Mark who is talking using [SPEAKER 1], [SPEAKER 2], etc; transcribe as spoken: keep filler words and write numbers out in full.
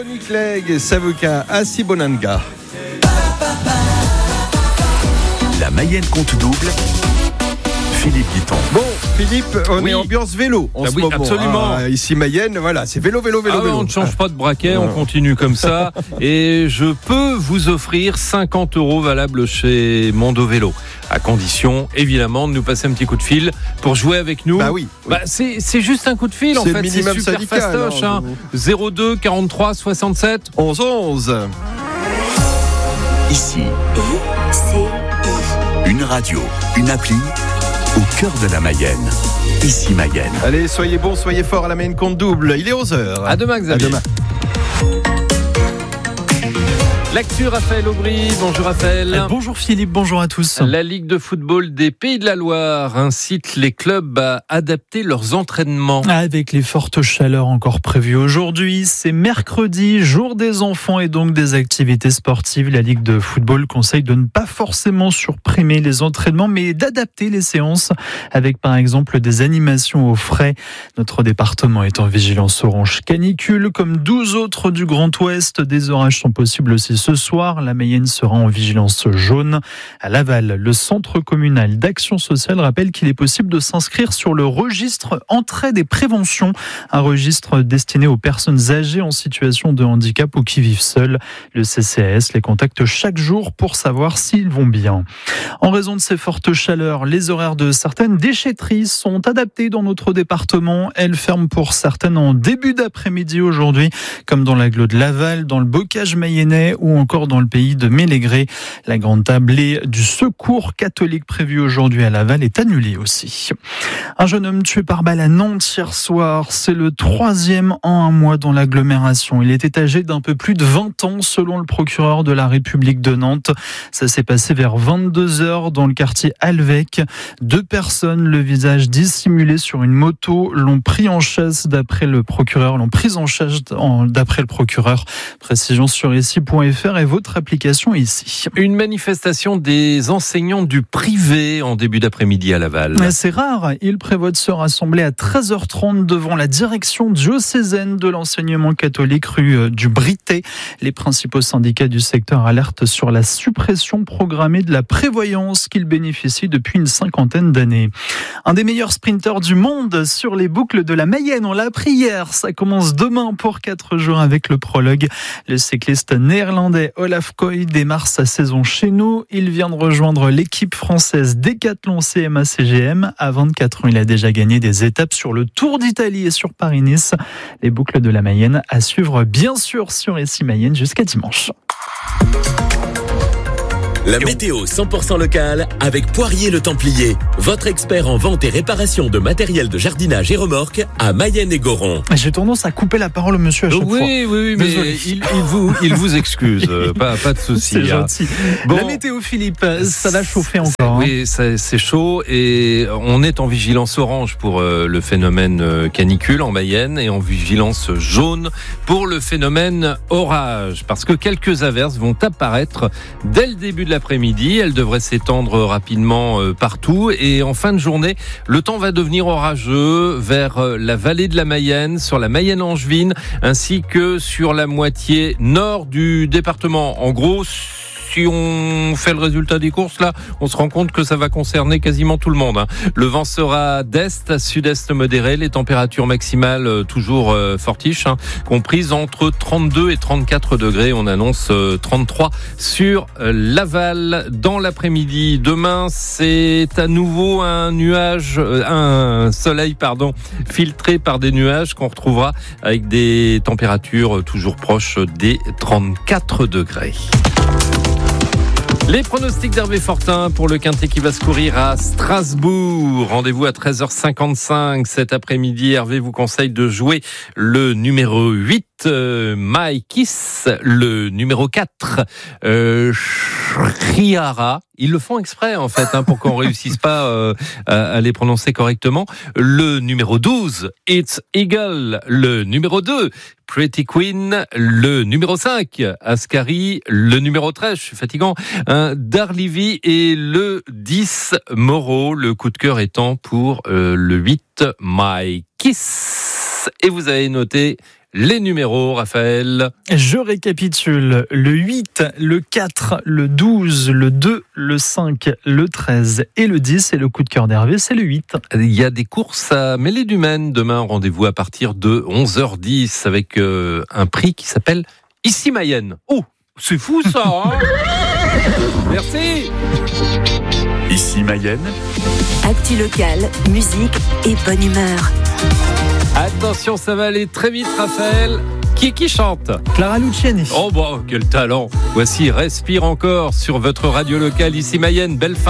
[SPEAKER 1] Tony Clegg, Savuka Asibonanga.
[SPEAKER 2] La Mayenne compte double. Philippe Guiton.
[SPEAKER 1] Bon, Philippe, on
[SPEAKER 3] oui.
[SPEAKER 1] est ambiance vélo en
[SPEAKER 3] ah
[SPEAKER 1] ce
[SPEAKER 3] oui,
[SPEAKER 1] moment.
[SPEAKER 3] Absolument.
[SPEAKER 1] Ah, ici Mayenne, voilà, c'est vélo, vélo, vélo,
[SPEAKER 3] ah,
[SPEAKER 1] vélo.
[SPEAKER 3] On ne change
[SPEAKER 1] ah.
[SPEAKER 3] pas de braquet, on continue comme ça. Et je peux vous offrir cinquante euros valables chez Mondo Vélo. À condition, évidemment, de nous passer un petit coup de fil pour jouer avec nous.
[SPEAKER 1] Bah oui. oui.
[SPEAKER 3] Bah, c'est, c'est juste un coup de fil, en
[SPEAKER 1] c'est
[SPEAKER 3] fait.
[SPEAKER 1] C'est
[SPEAKER 3] super
[SPEAKER 1] syndical,
[SPEAKER 3] fastoche.
[SPEAKER 1] hein,
[SPEAKER 3] hein. zéro deux quarante-trois soixante-sept
[SPEAKER 1] onze onze.
[SPEAKER 2] Ici.
[SPEAKER 4] Et c'est
[SPEAKER 2] Une radio, une appli au cœur de la Mayenne. Ici Mayenne.
[SPEAKER 1] Allez, soyez bons, soyez forts à la Mayenne compte double. Il est onze heures.
[SPEAKER 3] À demain, Xavier.
[SPEAKER 1] À demain.
[SPEAKER 3] L'actu, Raphaël Aubry. Bonjour Raphaël.
[SPEAKER 5] Euh, bonjour Philippe, bonjour à tous.
[SPEAKER 3] La Ligue de football des Pays de la Loire incite les clubs à adapter leurs entraînements.
[SPEAKER 5] Avec les fortes chaleurs encore prévues aujourd'hui, c'est mercredi, jour des enfants et donc des activités sportives. La Ligue de football conseille de ne pas forcément surprimer les entraînements, mais d'adapter les séances avec par exemple des animations au frais. Notre département est en vigilance orange canicule, comme douze autres du Grand Ouest. Des orages sont possibles aussi ce soir. La Mayenne sera en vigilance jaune. À Laval, le centre communal d'action sociale rappelle qu'il est possible de s'inscrire sur le registre entraide et prévention, un registre destiné aux personnes âgées en situation de handicap ou qui vivent seules. Le C C A S les contacte chaque jour pour savoir s'ils vont bien. En raison de ces fortes chaleurs, les horaires de certaines déchetteries sont adaptés dans notre département. Elles ferment pour certaines en début d'après-midi aujourd'hui, comme dans l'agglo de Laval, dans le bocage mayennais ou encore dans le pays de Mélégré. La grande tablée du secours catholique prévue aujourd'hui à Laval est annulée aussi. Un jeune homme tué par balle à Nantes hier soir. C'est le troisième en un mois dans l'agglomération. Il était âgé d'un peu plus de vingt ans selon le procureur de la République de Nantes. Ça s'est passé vers vingt-deux heures dans le quartier Alvec. Deux personnes, le visage dissimulé sur une moto, l'ont pris en chasse d'après le procureur, l'ont prise en chasse d'après le procureur. Précision sur ici point f r et votre application ici.
[SPEAKER 3] Une manifestation des enseignants du privé en début d'après-midi à Laval.
[SPEAKER 5] C'est rare. Ils prévoient de se rassembler à treize heures trente devant la direction diocésaine de l'enseignement catholique rue du Britet. Les principaux syndicats du secteur alertent sur la suppression programmée de la prévoyance qu'ils bénéficient depuis une cinquantaine d'années. Un des meilleurs sprinteurs du monde sur les boucles de la Mayenne, on l'a appris hier. Ça commence demain pour quatre jours avec le prologue. Le cycliste néerlandais Olaf Koy démarre sa saison chez nous. Il vient de rejoindre l'équipe française Décathlon C M A C G M. À vingt-quatre ans, il a déjà gagné des étapes sur le Tour d'Italie et sur Paris-Nice. Les boucles de la Mayenne à suivre bien sûr sur Ici Mayenne jusqu'à dimanche.
[SPEAKER 6] La météo cent pour cent locale avec Poirier le Templier, votre expert en vente et réparation de matériel de jardinage et remorques à Mayenne et Goron.
[SPEAKER 5] J'ai tendance à couper la parole au monsieur à chaque
[SPEAKER 3] oui,
[SPEAKER 5] fois.
[SPEAKER 3] Oui, oui, mais il, il, vous, il vous excuse, euh, pas, pas de souci.
[SPEAKER 5] C'est gentil.
[SPEAKER 3] Bon,
[SPEAKER 5] la météo, Philippe, ça va chauffer encore.
[SPEAKER 3] Oui, hein. C'est chaud et on est en vigilance orange pour euh, le phénomène euh, canicule en Mayenne et en vigilance jaune pour le phénomène orage, parce que quelques averses vont apparaître dès le début de l'après-midi. Elle devrait s'étendre rapidement partout et en fin de journée, le temps va devenir orageux vers la vallée de la Mayenne, sur la Mayenne angevine, ainsi que sur la moitié nord du département. En gros, si on fait le résultat des courses, là, on se rend compte que ça va concerner quasiment tout le monde. Hein. Le vent sera d'est à sud-est modéré, les températures maximales euh, toujours euh, fortiches, hein, comprises entre trente-deux et trente-quatre degrés. On annonce euh, trente-trois sur euh, Laval dans l'après-midi. Demain, c'est à nouveau un nuage, euh, un soleil, pardon, filtré par des nuages qu'on retrouvera avec des températures toujours proches des trente-quatre degrés. Les pronostics d'Hervé Fortin pour le Quintet qui va se courir à Strasbourg. Rendez-vous à treize heures cinquante-cinq cet après-midi. Hervé vous conseille de jouer le numéro huit, euh, My Kiss, le numéro quatre, euh, Shriara. Ils le font exprès en fait hein, pour qu'on réussisse pas euh, à, à les prononcer correctement. Le numéro douze, It's Eagle. Le numéro deux, Pretty Queen. Le numéro cinq, Ascari. Le numéro treize, je suis fatigant, hein, Darlivy. Et le dix, Moreau. Le coup de cœur étant pour euh, le huit, My Kiss. Et vous avez noté Les numéros, Raphaël.
[SPEAKER 5] Je récapitule. Le huit, le quatre, le douze, le deux, le cinq, le treize et le dix. Et le coup de cœur d'Hervé, c'est le huit.
[SPEAKER 3] Il y a des courses à Mêlée du Maine. Demain, rendez-vous à partir de onze heures dix avec euh, un prix qui s'appelle Ici Mayenne. Oh, c'est fou ça, hein. Merci.
[SPEAKER 2] Ici Mayenne.
[SPEAKER 4] Actu locale, musique et bonne humeur.
[SPEAKER 3] Attention, ça va aller très vite, Raphaël. Qui est qui chante ?
[SPEAKER 5] Clara Luciani.
[SPEAKER 3] Oh, bah, quel talent. Voici Respire encore sur votre radio locale Ici Mayenne. Belle fin.